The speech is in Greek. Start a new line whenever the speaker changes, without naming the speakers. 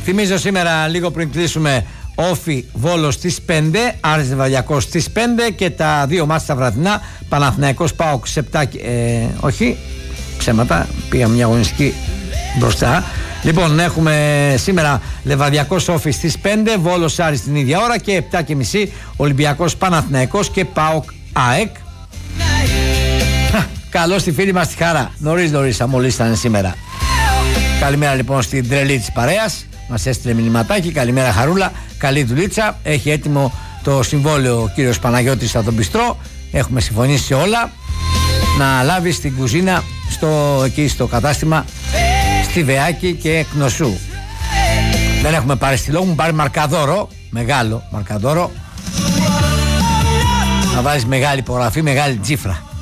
Θυμίζω σήμερα, λίγο πριν κλείσουμε, Όφι Βόλος στις 5, Άρης Λιβαδιακός στις 5 και τα δύο μάτς τα βραδινά, Παναθηναϊκός ΠΑΟΚ Σεπτάκι. Όχι, ψέματα, πήγα μια αγωνιστική μπροστά. Λοιπόν, έχουμε σήμερα Λιβαδιακός Όφι στις 5, Βόλος Άρης την ίδια ώρα και 7.30 Ολυμπιακός Παναθηναϊκός και ΠΑΟΚ ΑΕΚ. Καλώς τη φίλη μας τη Χαρά. Νωρίς μόλις ήταν σήμερα. Καλημέρα λοιπόν στην τρελή της παρέας. Μας έστειλε μηνυματάκι. Καλημέρα Χαρούλα. Καλή δουλίτσα. Έχει έτοιμο το συμβόλαιο ο κύριος Παναγιώτης από τον Μπιστρό. Έχουμε συμφωνήσει σε όλα. Να λάβει στην κουζίνα εκεί στο κατάστημα στη Βεάκη και Κνωσού. Δεν έχουμε πάρει στυλό, μου πάρει μαρκαδόρο. Μεγάλο μαρκαδόρο. Να βάζεις μεγάλη υπογραφή, μεγάλη τσίφρα.